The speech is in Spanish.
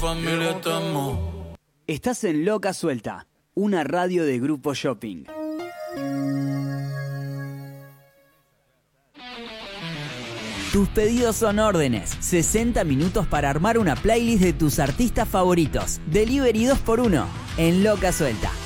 familia estamos. Estás en Loca Suelta, una radio de Grupo Shopping. Tus pedidos son órdenes. 60 minutos para armar una playlist de tus artistas favoritos. Delivery 2x1 en Loca Suelta.